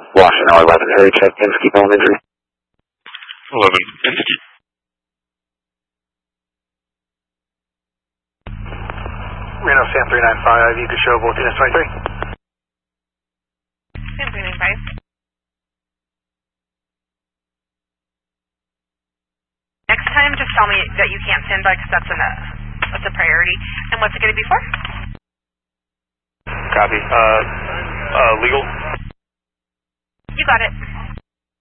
Washington 11, Harry check, Inskeep Elementary. 11, Inskeep. Reno Sam 395, you can show both units 23. Sam 395. Next time, just tell me that you can't stand by because that's a priority. And what's it going to be for? Copy. Legal? You got it.